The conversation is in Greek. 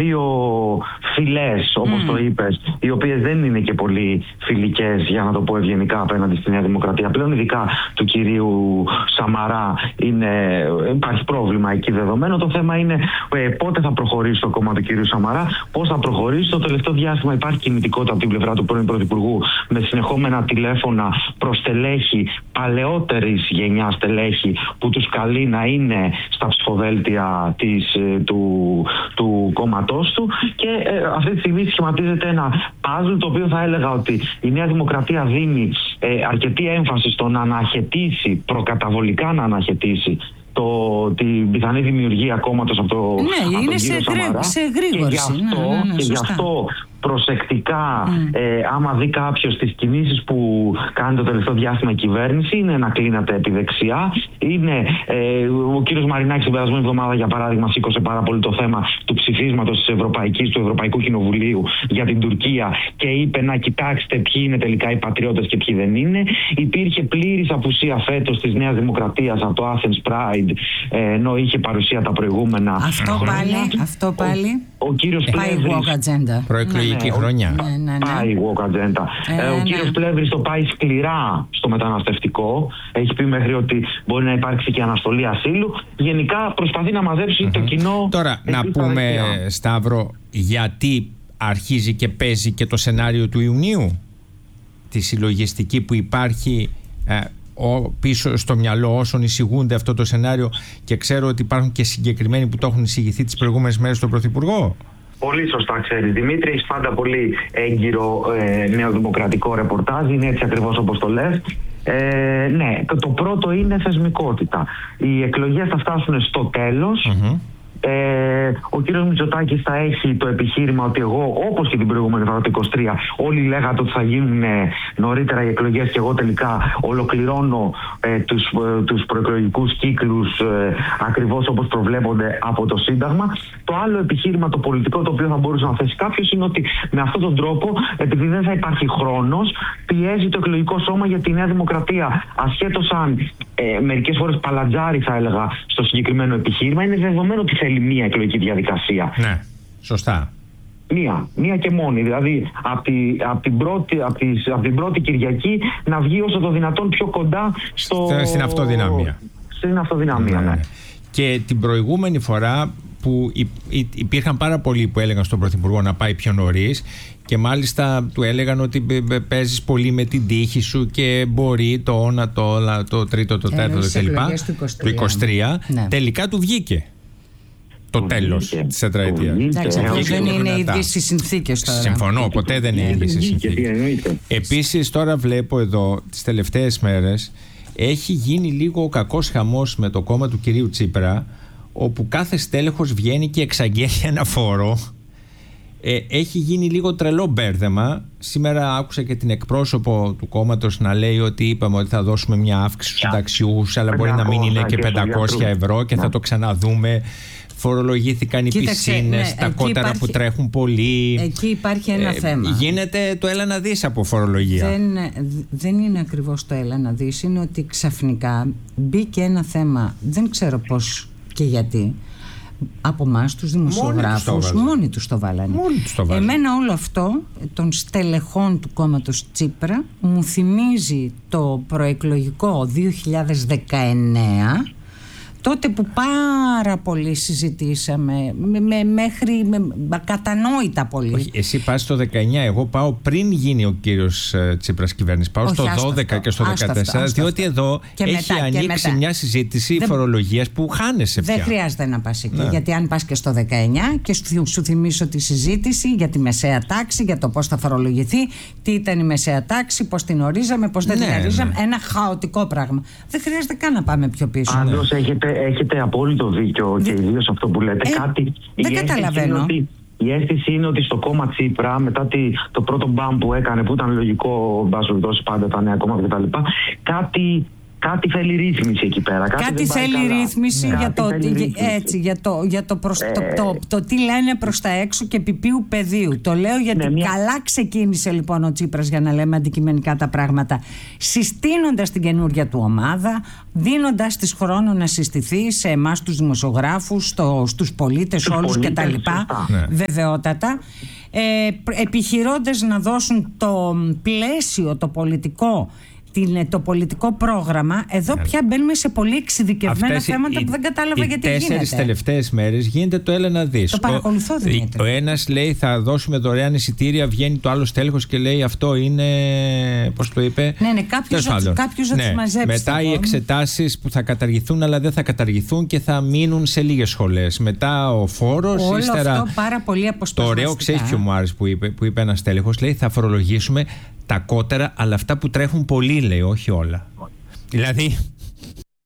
δύο φυλές, όπως το είπες, οι οποίες δεν είναι και πολύ φιλικές, για να το πω ευγενικά, απέναντι στη Νέα Δημοκρατία. Πλέον ειδικά του κυρίου Σαμαρά υπάρχει πρόβλημα εκεί δεδομένο. Το θέμα είναι πότε θα προχωρήσει το κόμμα του κυρίου Σαμαρά, πώς θα προχωρήσει. Το τελευταίο διάστημα υπάρχει κινητικότητα από την πλευρά του πρώην Πρωθυπουργού, με συνεχόμενα τηλέφωνα προς στελέχη, παλαιότερης γενιάς στελέχη, που τους καλεί να είναι στα ψηφοδέλτια του κόμματός του, και αυτή τη στιγμή σχηματίζεται ένα παζλ, το οποίο θα έλεγα ότι η Νέα Δημοκρατία δίνει αρκετή έμφαση στο να αναχαιτήσει, προκαταβολικά να αναχαιτήσει την πιθανή δημιουργία κόμματος από τον κύριο Σαμαρά. Σε εγρήγορση. Και γι' αυτό προσεκτικά, άμα δει κάποιος τις κινήσεις που κάνει το τελευταίο διάστημα η κυβέρνηση, είναι να κλείνεται επί δεξιά. Ο κύριος Μαρινάκης την περασμένη εβδομάδα, για παράδειγμα, σήκωσε πάρα πολύ το θέμα του ψηφίσματος του Ευρωπαϊκού Κοινοβουλίου για την Τουρκία και είπε να κοιτάξτε ποιοι είναι τελικά οι πατριώτες και ποιοι δεν είναι. Υπήρχε πλήρης απουσία φέτος της Νέας Δημοκρατίας από το Athens Pride, ενώ είχε παρουσία τα προηγούμενα χρόνια. Αυτό πάλι. Ο κύριος Πλεύρης. Προεκλογική χρονιά. Πάει η walk agenda. Ο κύριος Πλεύρης το πάει σκληρά στο μεταναστευτικό. Έχει πει μέχρι ότι μπορεί να υπάρξει και αναστολή ασύλου. Γενικά προσπαθεί να μαζέψει το κοινό. Τώρα, να πούμε, Σταύρο, γιατί αρχίζει και παίζει και το σενάριο του Ιουνίου, τη συλλογιστική που υπάρχει πίσω στο μυαλό όσων εισηγούνται αυτό το σενάριο, και ξέρω ότι υπάρχουν και συγκεκριμένοι που το έχουν εισηγηθεί τις προηγούμενες μέρες στον Πρωθυπουργό. Πολύ σωστά ξέρεις, Δημήτρη, έχεις πάντα πολύ έγκυρο νεοδημοκρατικό ρεπορτάζ, είναι έτσι ακριβώς όπως το λες. Ναι, το πρώτο είναι θεσμικότητα. Οι εκλογές θα φτάσουν στο τέλος. Ο κύριος Μητσοτάκης θα έχει το επιχείρημα ότι εγώ, όπως και την προηγούμενη φορά το 2023, όλοι λέγατε ότι θα γίνουν νωρίτερα οι εκλογές και εγώ τελικά ολοκληρώνω τους προεκλογικούς κύκλους ακριβώς όπως προβλέπονται από το Σύνταγμα. Το άλλο επιχείρημα, το πολιτικό, το οποίο θα μπορούσε να θέσει κάποιος, είναι ότι με αυτόν τον τρόπο, επειδή δεν θα υπάρχει χρόνος, πιέζει το εκλογικό σώμα για τη Νέα Δημοκρατία. Ασχέτως αν μερικές φορές παλατζάρει, θα έλεγα, στο συγκεκριμένο επιχείρημα, είναι δεδομένο ότι θέλει μία εκλογική διαδικασία. Ναι, σωστά. Μία και μόνη. Δηλαδή από την πρώτη Κυριακή να βγει όσο το δυνατόν πιο κοντά στην αυτοδυναμία. Στην αυτοδυναμία, ναι. Και την προηγούμενη φορά που υπήρχαν πάρα πολλοί που έλεγαν στον Πρωθυπουργό να πάει πιο νωρίς, και μάλιστα του έλεγαν ότι παίζεις πολύ με την τύχη σου και μπορεί το τρίτο, το τέταρτο κλπ. Το 23. Ναι. Τελικά του βγήκε το τέλος της τετραετίας. Δεν είναι οι ίδιες οι συνθήκες τώρα. Συμφωνώ, ποτέ δεν είναι οι ίδιες οι συνθήκες. Επίσης τώρα βλέπω εδώ τις τελευταίες μέρες έχει γίνει λίγο ο κακός χαμός με το κόμμα του κυρίου Τσίπρα, όπου κάθε στέλεχος βγαίνει και εξαγγέλει ένα φόρο. Έχει γίνει λίγο τρελό μπέρδεμα. Σήμερα άκουσα και την εκπρόσωπο του κόμματος να λέει ότι είπαμε ότι θα δώσουμε μια αύξηση στους συνταξιούχους, αλλά μπορεί να μην είναι και 500 ευρώ και θα το ξαναδούμε. Φορολογήθηκαν οι πισίνες, τα κότερα που τρέχουν πολύ. Εκεί υπάρχει ένα θέμα. Γίνεται το έλα να δεις από φορολογία. Δεν είναι ακριβώς το έλα να δεις. Είναι ότι ξαφνικά μπήκε ένα θέμα, δεν ξέρω πώς και γιατί, από εμάς τους δημοσιογράφους, μόνοι τους το βάλανε. Εμένα όλο αυτό των στελεχών του κόμματος Τσίπρα μου θυμίζει το προεκλογικό 2019, τότε που πάρα πολύ συζητήσαμε, μέχρι ακατανόητα πολύ. Όχι, εσύ πας στο 19, εγώ πάω πριν γίνει ο κύριος Τσίπρας κυβέρνηση. Πάω στο 12 και στο 14, διότι εδώ έχει ανοίξει μια συζήτηση φορολογίας που χάνεσαι πια. Δεν χρειάζεται να πας εκεί, γιατί αν πας και στο 19 και σου θυμίσω τη συζήτηση για τη μεσαία τάξη, για το πώς θα φορολογηθεί, τι ήταν η μεσαία τάξη, πώς την ορίζαμε, πώς δεν την ορίζαμε, ένα χαοτικό πράγμα. Δεν χρειάζεται καν να πάμε πιο πίσω. Πάντως έχετε απόλυτο δίκιο και ιδίως αυτό που λέτε. Δεν καταλαβαίνω. Η αίσθηση είναι ότι στο κόμμα Τσίπρα, μετά το πρώτο μπαμ που έκανε, που ήταν λογικό, μπας περιπτώσει πάντα τα νέα κόμματα κτλ., κάτι κάτι θέλει ρύθμιση εκεί πέρα. Κάτι θέλει ρύθμιση για το τι λένε προς τα έξω και επιπίου πεδίου. Το λέω γιατί καλά ξεκίνησε λοιπόν ο Τσίπρας, για να λέμε αντικειμενικά τα πράγματα, συστήνοντας την καινούργια του ομάδα, δίνοντας της χρόνο να συστηθεί σε εμάς τους δημοσιογράφους, στους πολίτες όλους κτλ. Βεβαιότατα. Επιχειρώντας να δώσουν το πλαίσιο, το πολιτικό πρόγραμμα. Εδώ πια μπαίνουμε σε πολύ εξειδικευμένα θέματα που δεν κατάλαβα γιατί γίνεται. Οι 4 τελευταίες μέρες γίνεται το έλα να δεις. Το παρακολουθώ, Δημήτρη. Ο ένας λέει θα δώσουμε δωρεάν εισιτήρια, βγαίνει το άλλο τέλεχος και λέει αυτό είναι, πώς το είπε. Ναι, κάποιος θα τους μαζέψει. Μετά οι εξετάσεις που θα καταργηθούν αλλά δεν θα καταργηθούν και θα μείνουν σε λίγες σχολές. Μετά ο φόρος. Όλο ύστερα αυτό πάρα πολύ αποσπασματικά. Το ωραίο, ξέρεις ποιο μου άρεσε που είπε ένας τέλεχος, λέει θα φορολογήσουμε τα κότερα, αλλά αυτά που τρέχουν πολύ, λέει, όχι όλα. Δηλαδή